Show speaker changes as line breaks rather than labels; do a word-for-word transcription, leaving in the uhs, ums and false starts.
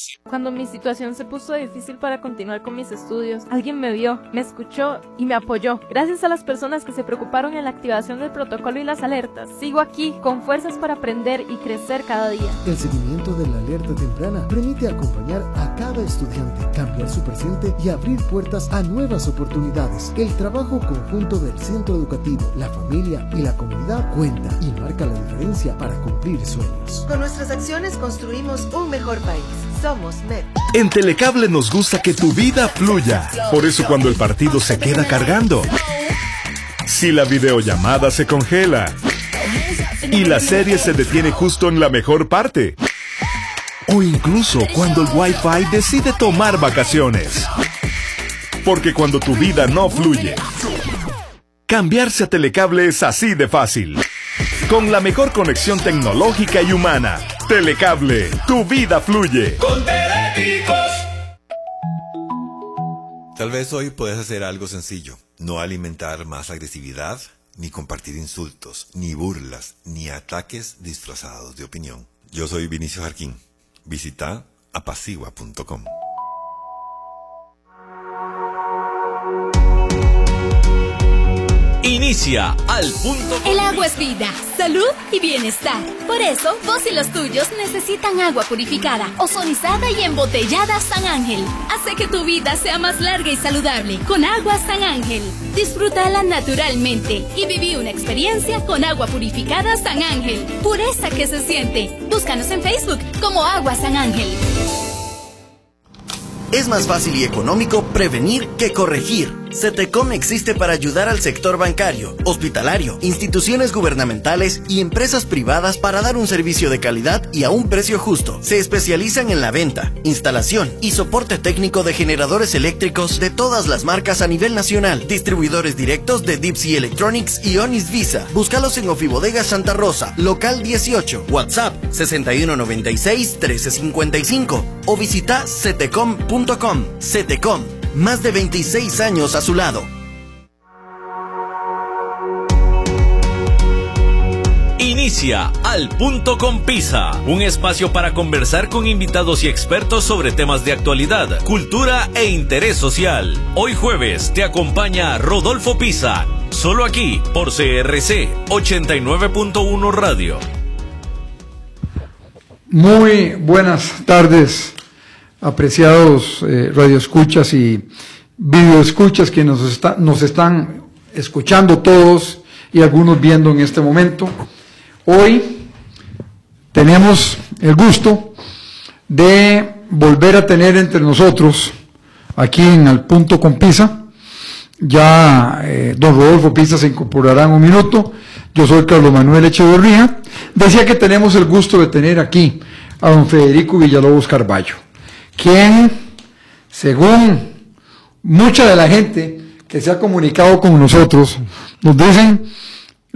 Cuando mi situación se puso difícil para continuar con mis estudios, alguien me vio, me escuchó y me apoyó. Gracias a las personas que se preocuparon en la activación del protocolo y las alertas, sigo aquí con fuerzas para aprender y crecer cada día.
El seguimiento de la alerta temprana permite acompañar a cada estudiante, cambiar su presente y abrir puertas a nuevas oportunidades. El trabajo conjunto del centro educativo, la familia y la comunidad cuenta y marca la diferencia para cumplir sueños.
Con nuestras acciones construimos un mejor país. Somos M E P.
En Telecable nos gusta que tu vida fluya. Por eso cuando el partido se queda cargando, si la videollamada se congela y la serie se detiene justo en la mejor parte, o incluso cuando el Wi-Fi decide tomar vacaciones. Porque cuando tu vida no fluye, cambiarse a Telecable es así de fácil. Con la mejor conexión tecnológica y humana. Telecable, tu vida fluye.
Con Teléticos.
Tal vez hoy puedes hacer algo sencillo. No alimentar más agresividad, ni compartir insultos, ni burlas, ni ataques disfrazados de opinión. Yo soy Vinicio Jarquín. Visita apacigua punto com.
Inicia Al Punto.
El agua es vida, salud y bienestar. Por eso, vos y los tuyos necesitan agua purificada, ozonizada y embotellada San Ángel. Hace que tu vida sea más larga y saludable con agua San Ángel. Disfrútala naturalmente y viví una experiencia con agua purificada San Ángel. Pureza que se siente. Búscanos en Facebook como Agua San Ángel.
Es más fácil y económico prevenir que corregir. CETECOM existe para ayudar al sector bancario, hospitalario, instituciones gubernamentales y empresas privadas para dar un servicio de calidad y a un precio justo. Se especializan en la venta, instalación y soporte técnico de generadores eléctricos de todas las marcas a nivel nacional. Distribuidores directos de Deep Sea Electronics y Onis Visa. Búscalos en Ofibodegas Santa Rosa, local dieciocho, WhatsApp sesenta y uno noventa y seis trece cincuenta y cinco o visita cetecom punto com. CETECOM. Más de veintiséis años a su lado.
Inicia Al Punto con Pisa, un espacio para conversar con invitados y expertos sobre temas de actualidad, cultura e interés social. Hoy jueves te acompaña Rodolfo Pisa, solo aquí por C R C ochenta y nueve punto uno Radio.
Muy buenas tardes, apreciados eh, radioescuchas y videoescuchas que nos, está, nos están escuchando todos y algunos viendo en este momento. Hoy tenemos el gusto de volver a tener entre nosotros, aquí en Al Punto con Pisa, ya eh, don Rodolfo Pisa se incorporará en un minuto. Yo soy Carlos Manuel Echeverría. Decía que tenemos el gusto de tener aquí a don Federico Villalobos Carballo, quien, según mucha de la gente que se ha comunicado con nosotros, nos dicen